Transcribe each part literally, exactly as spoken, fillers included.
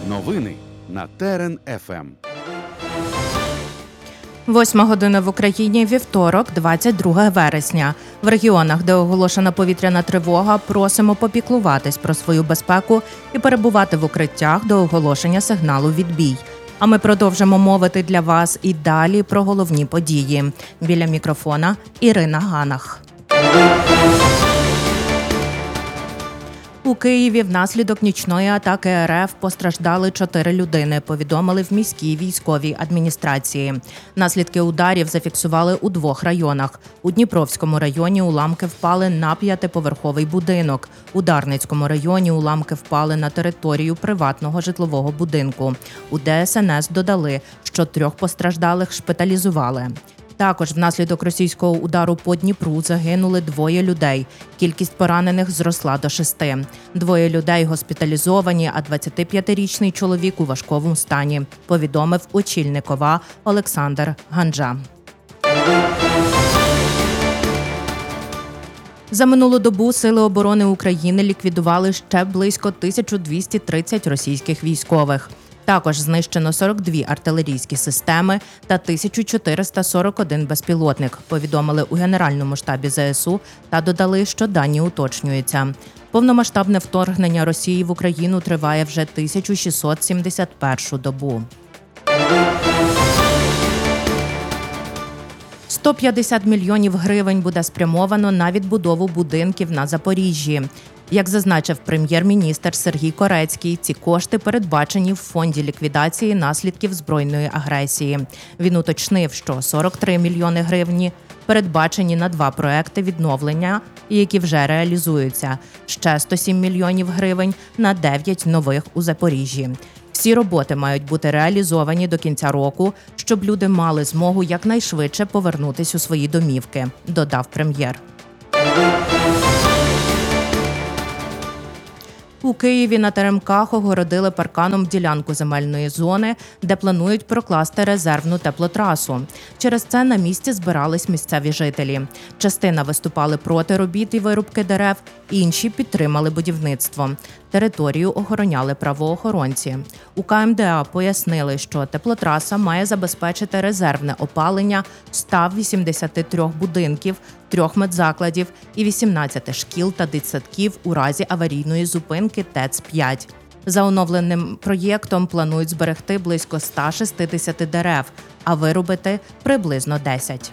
Новини на Терен еф ем. Восьма година в Україні, вівторок, двадцять друге вересня. В регіонах, де оголошена повітряна тривога, просимо попіклуватись про свою безпеку і перебувати в укриттях до оголошення сигналу «Відбій». А ми продовжимо мовити для вас і далі про головні події. Біля мікрофона Ірина Ганах. У Києві внаслідок нічної атаки РФ постраждали чотири людини, повідомили в міській військовій адміністрації. Наслідки ударів зафіксували у двох районах. У Дніпровському районі уламки впали на п'ятиповерховий будинок. У Дарницькому районі уламки впали на територію приватного житлового будинку. У Де Ес Ен Ес додали, що трьох постраждалих шпиталізували. Також внаслідок російського удару по Дніпру загинули двоє людей. Кількість поранених зросла до шести. Двоє людей госпіталізовані, а двадцятип'ятирічний чоловік у важкому стані, повідомив очільник ОВА Олександр Ганджа. За минулу добу Сили оборони України ліквідували ще близько тисячу двісті тридцять російських військових. Також знищено сорок дві артилерійські системи та тисяча чотириста сорок один безпілотник, повідомили у Генеральному штабі Зе Ес У та додали, що дані уточнюються. Повномасштабне вторгнення Росії в Україну триває вже тисячу шістсот сімдесят першу добу. сто п'ятдесят мільйонів гривень буде спрямовано на відбудову будинків на Запоріжжі. Як зазначив прем'єр-міністр Сергій Корецький, ці кошти передбачені в фонді ліквідації наслідків збройної агресії. Він уточнив, що сорок три мільйони гривень передбачені на два проекти відновлення, які вже реалізуються. Ще сто сім мільйонів гривень на дев'ять нових у Запоріжжі. Всі роботи мають бути реалізовані до кінця року, щоб люди мали змогу якнайшвидше повернутись у свої домівки, додав прем'єр. У Києві на Теремках огородили парканом ділянку земельної зони, де планують прокласти резервну теплотрасу. Через це на місці збирались місцеві жителі. Частина виступали проти робіт і вирубки дерев, інші підтримали будівництво. Територію охороняли правоохоронці. У Ка Ем Де А пояснили, що теплотраса має забезпечити резервне опалення ста вісімдесяти трьох будинків, трьох медзакладів і вісімнадцяти шкіл та дитсадків у разі аварійної зупинки Те Ц п'ять. За оновленим проєктом планують зберегти близько ста шістдесят дерев, а вирубити приблизно десять.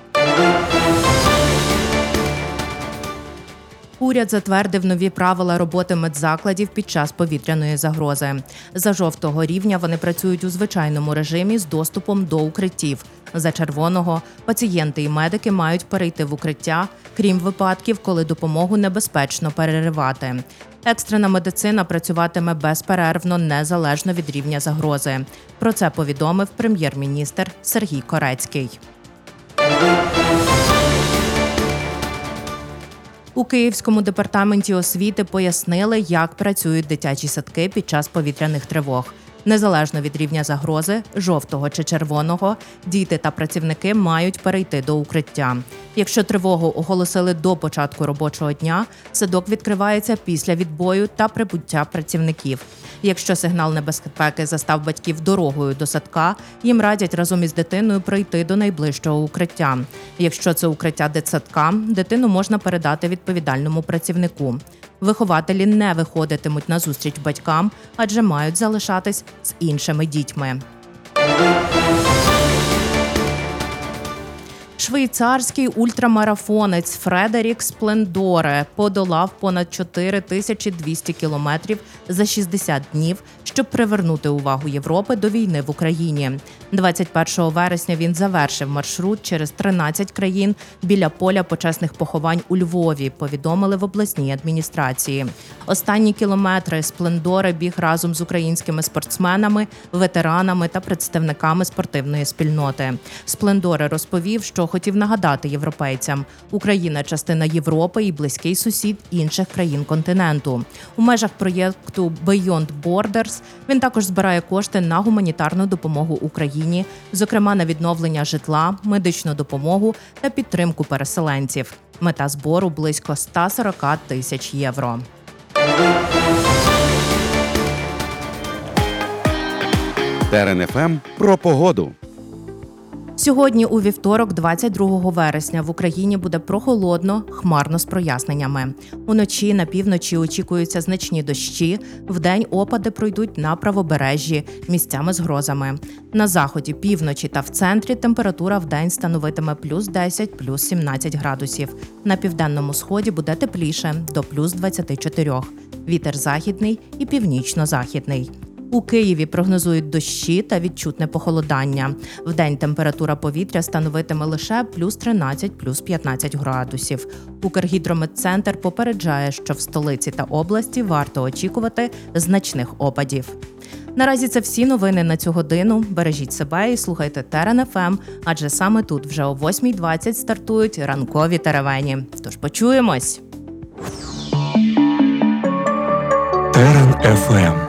Уряд затвердив нові правила роботи медзакладів під час повітряної загрози. За жовтого рівня вони працюють у звичайному режимі з доступом до укриттів. За червоного пацієнти і медики мають перейти в укриття, крім випадків, коли допомогу небезпечно переривати. Екстрена медицина працюватиме безперервно, незалежно від рівня загрози. Про це повідомив прем'єр-міністр Сергій Корецький. У Київському департаменті освіти пояснили, як працюють дитячі садки під час повітряних тривог. Незалежно від рівня загрози, жовтого чи червоного, діти та працівники мають перейти до укриття. Якщо тривогу оголосили до початку робочого дня, садок відкривається після відбою та прибуття працівників. Якщо сигнал небезпеки застав батьків дорогою до садка, їм радять разом із дитиною прийти до найближчого укриття. Якщо це укриття дитсадка, дитину можна передати відповідальному працівнику. Вихователі не виходитимуть на зустріч батькам, адже мають залишатись з іншими дітьми. Швейцарський ультрамарафонець Фредерік Сплендоре подолав понад чотири тисячі двісті кілометрів за шістдесят днів, щоб привернути увагу Європи до війни в Україні. двадцять першого вересня він завершив маршрут через тринадцять країн біля поля почесних поховань у Львові, повідомили в обласній адміністрації. Останні кілометри Сплендоре біг разом з українськими спортсменами, ветеранами та представниками спортивної спільноти. Сплендоре розповів, що хотів нагадати європейцям – Україна – частина Європи і близький сусід інших країн континенту. У межах проєкту Beyond Borders він також збирає кошти на гуманітарну допомогу Україні, зокрема на відновлення житла, медичну допомогу та підтримку переселенців. Мета збору – близько сто сорок тисяч євро. Терен еф ем про погоду. Сьогодні у вівторок, двадцять другого вересня, в Україні буде прохолодно, хмарно з проясненнями. Уночі на півночі очікуються значні дощі, вдень опади пройдуть на правобережжі, місцями з грозами. На заході, півночі та в центрі температура вдень становитиме плюс десять, плюс сімнадцять градусів. На південному сході буде тепліше, до плюс двадцять чотири. Вітер західний і північно-західний. У Києві прогнозують дощі та відчутне похолодання. Вдень температура повітря становитиме лише плюс тринадцять, плюс п'ятнадцять градусів. Укргідрометцентр попереджає, що в столиці та області варто очікувати значних опадів. Наразі це всі новини на цю годину. Бережіть себе і слухайте Терен еф ем, адже саме тут вже о восьмій двадцять стартують ранкові теревені. Тож почуємось! Терен еф ем.